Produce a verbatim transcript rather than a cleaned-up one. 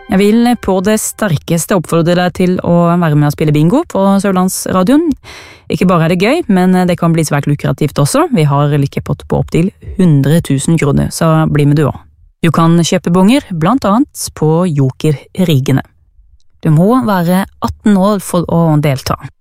Jeg vil på det sterkeste oppfordre deg til å være med og spille bingo på Sørlandsradioen. Ikke bare er det gøy, men det kan bli svært lukrativt også. Vi har likepott på opp til hundre tusen kroner, så bli med du også. Du kan kjøpe bonger, blant annet på Joker Rigene. Du må være atten år for å delta.